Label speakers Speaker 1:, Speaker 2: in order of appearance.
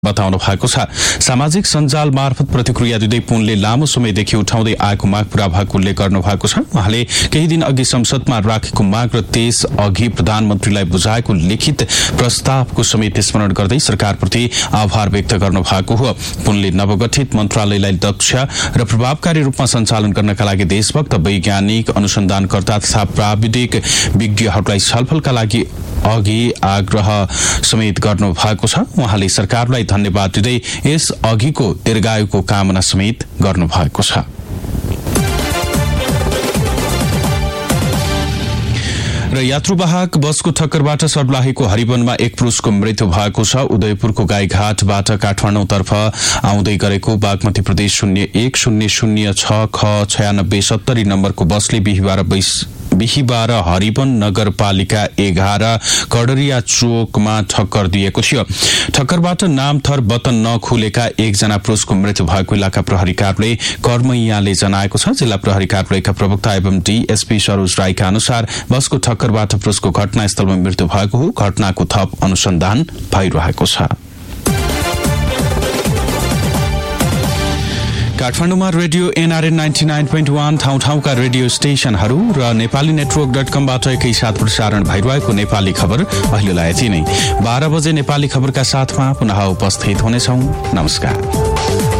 Speaker 1: बताउनु भएको छ। सामाजिक सञ्जाल मार्फत प्रतिक्रिया दिँदै पुनले लामो समयदेखि उठाउँदै आएको माग पूरा भएको उल्लेख गर्नु भएको छ। उहाँले केही दिन अघि संसदमा राखेको माग र त्यस अघि प्रधानमन्त्रीलाई बुझाएको लिखित प्रस्तावको समेत स्मरण गर्दै सरकारप्रति आभार व्यक्त गर्नु भएको हो। पुनले नवगठित मन्त्रालयलाई दक्ष र प्रभावकारी रूपमा सञ्चालन गर्नका लागि देशभक्त वैज्ञानिक अनुसन्धानकर्ता तथा प्राविधिक विज्ञहरूलाई छलफलका लागि अघि आग्रह समेत गर्नु भएको छ। उहाँले सरकारलाई धन्यवाद दिँदै यस अघिको दीर्घायुको कामना समेत गर्नु भएको छ। र यात्रुवाहक बसको ठक्करबाट सर्लाहीको हरिवनमा एक पुरुषको मृत्यु भएको छ। उदयपुरको गाईघाटबाट काठमाडौँतर्फ आउँदै गरेको बागमती प्रदेश 010006 ख 9670 नम्बरको बसले बिहिबार हरिवन नगरपालिका 11 कडरिया चोकमा ठक्कर दिएको थियो। ठक्करबाट नामथर बतन नखुलेका एकजना पुरुषको मृत्यु भएको इलाका प्रहरी कार्यालय कर्मैयाले जनाएको छ। जिल्ला प्रहरी कार्यालयका प्रवक्ता एवं डीएसपी सरोज राईका अनुसार बसको ठक्करबाट पुरुषको घटनास्थलमा मृत्यु भएको हो। घटनाको थप अनुसन्धान भइरहेको छ। काठमाडौँमा रेडियो एनआरएन 99.1 ठाउँ-ठाउँका रेडियो स्टेशनहरू र नेपाली नेटवर्क.com-बाट एकैसाथ प्रसारण भइरहेको नेपाली खबर अहिलेलाई यति नै। 12 बजे नेपाली खबरका साथमा पुनः उपस्थित हुनेछौं। नमस्कार।